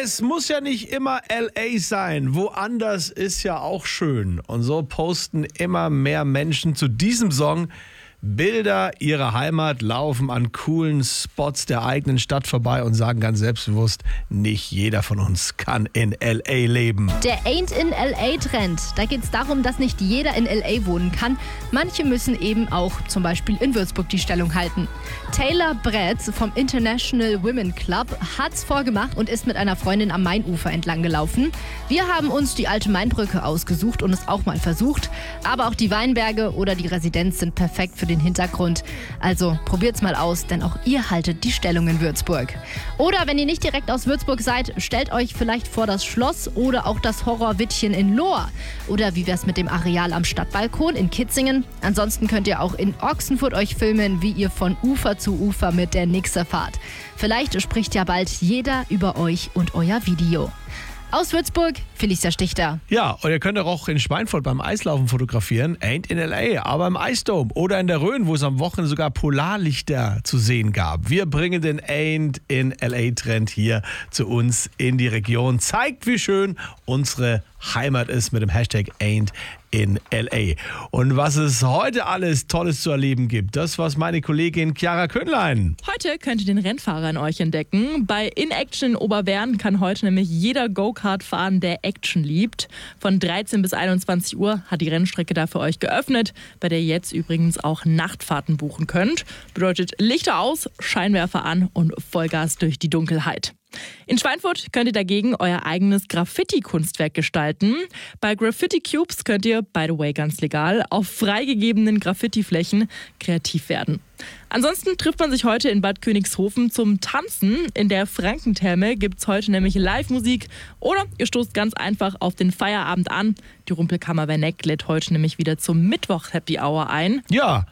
Es muss ja nicht immer LA sein. Woanders ist ja auch schön. Und so posten immer mehr Menschen zu diesem Song Bilder ihrer Heimat, laufen an coolen Spots der eigenen Stadt vorbei und sagen ganz selbstbewusst, nicht jeder von uns kann in L.A. leben. Der Ain't in L.A. Trend. Da geht es darum, dass nicht jeder in L.A. wohnen kann. Manche müssen eben auch zum Beispiel in Würzburg die Stellung halten. Taylor Bretz vom International Women Club hat's vorgemacht und ist mit einer Freundin am Mainufer entlang gelaufen. Wir haben uns die alte Mainbrücke ausgesucht und es auch mal versucht. Aber auch die Weinberge oder die Residenz sind perfekt für den Hintergrund. Also probiert's mal aus, denn auch ihr haltet die Stellung in Würzburg. Oder wenn ihr nicht direkt aus Würzburg seid, stellt euch vielleicht vor das Schloss oder auch das Horrorwittchen in Lohr. Oder wie wär's mit dem Areal am Stadtbalkon in Kitzingen? Ansonsten könnt ihr auch in Ochsenfurt euch filmen, wie ihr von Ufer zu Ufer mit der Nixe fahrt. Vielleicht spricht ja bald jeder über euch und euer Video. Aus Würzburg, Felicia Stichter. Ja, und ihr könnt auch in Schweinfurt beim Eislaufen fotografieren. Ain't in L.A., aber im Eisdom oder in der Rhön, wo es am Wochenende sogar Polarlichter zu sehen gab. Wir bringen den Ain't in L.A.-Trend hier zu uns in die Region. Zeigt, wie schön unsere Heimat ist mit dem Hashtag Ain't in L.A. Und was es heute alles Tolles zu erleben gibt, das was meine Kollegin Chiara Köhnlein. Heute könnt ihr den Rennfahrer in euch entdecken. Bei In Action in Oberbergen kann heute nämlich jeder Go-Kart fahren, der Action liebt. Von 13 bis 21 Uhr hat die Rennstrecke da für euch geöffnet, bei der ihr jetzt übrigens auch Nachtfahrten buchen könnt. Bedeutet Lichter aus, Scheinwerfer an und Vollgas durch die Dunkelheit. In Schweinfurt könnt ihr dagegen euer eigenes Graffiti-Kunstwerk gestalten. Bei Graffiti Cubes könnt ihr, by the way ganz legal, auf freigegebenen Graffiti-Flächen kreativ werden. Ansonsten trifft man sich heute in Bad Königshofen zum Tanzen. In der Frankentherme gibt es heute nämlich Live-Musik oder ihr stoßt ganz einfach auf den Feierabend an. Die Rumpelkammer Werneck lädt heute nämlich wieder zum Mittwoch-Happy Hour ein. Ja,